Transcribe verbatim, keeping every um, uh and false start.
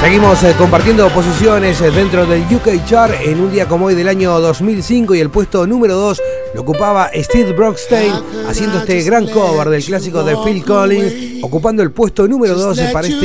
Seguimos eh, compartiendo posiciones eh, dentro del U K Chart en un día como hoy del año dos mil cinco, y el puesto número dos lo ocupaba Steve Brockstein haciendo este gran cover del clásico de Phil Collins, ocupando el puesto número dos para este